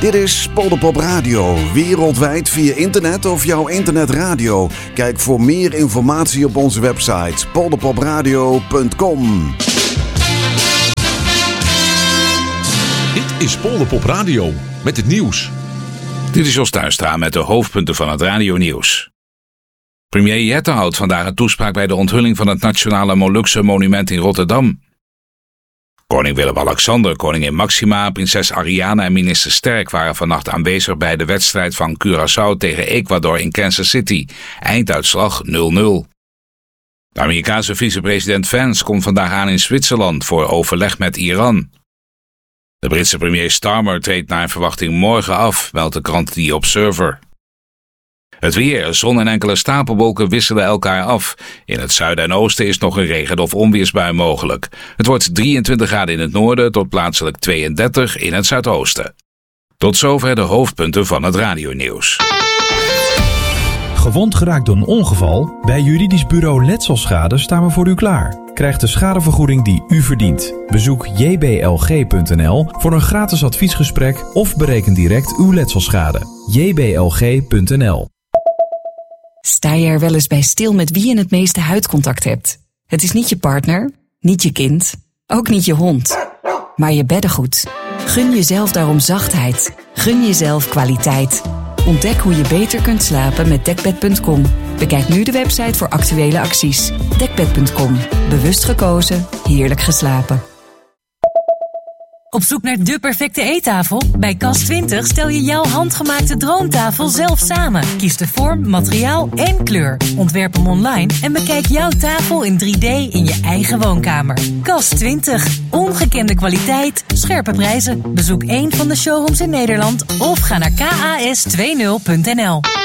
Dit is Polderpop Radio, wereldwijd via internet of jouw internetradio. Kijk voor meer informatie op onze website polderpopradio.com. Dit is Polderpop Radio met het nieuws. Dit is Jos Tuinstra met de hoofdpunten van het radionieuws. Premier Jette houdt vandaag een toespraak bij de onthulling van het Nationale Molukse Monument in Rotterdam. Koning Willem-Alexander, koningin Maxima, prinses Ariana en minister Sterk waren vannacht aanwezig bij de wedstrijd van Curaçao tegen Ecuador in Kansas City. Einduitslag 0-0. De Amerikaanse vicepresident Vance komt vandaag aan in Zwitserland voor overleg met Iran. De Britse premier Starmer treedt naar verwachting morgen af, meldt de krant The Observer. Het weer, zon en enkele stapelwolken wisselen elkaar af. In het zuiden en oosten is nog een regen- of onweersbui mogelijk. Het wordt 23 graden in het noorden tot plaatselijk 32 in het zuidoosten. Tot zover de hoofdpunten van het radionieuws. Gewond geraakt door een ongeval? Bij Juridisch Bureau Letselschade staan we voor u klaar. Krijg de schadevergoeding die u verdient. Bezoek jblg.nl voor een gratis adviesgesprek of bereken direct uw letselschade. jblg.nl. Sta je er wel eens bij stil met wie je het meeste huidcontact hebt? Het is niet je partner, niet je kind, ook niet je hond, maar je beddengoed. Gun jezelf daarom zachtheid. Gun jezelf kwaliteit. Ontdek hoe je beter kunt slapen met Dekbed.com. Bekijk nu de website voor actuele acties. Dekbed.com. Bewust gekozen, heerlijk geslapen. Op zoek naar de perfecte eettafel? Bij Cas20 stel je jouw handgemaakte droomtafel zelf samen. Kies de vorm, materiaal en kleur. Ontwerp hem online en bekijk jouw tafel in 3D in je eigen woonkamer. Cas20. Ongekende kwaliteit, scherpe prijzen. Bezoek één van de showrooms in Nederland of ga naar kas20.nl.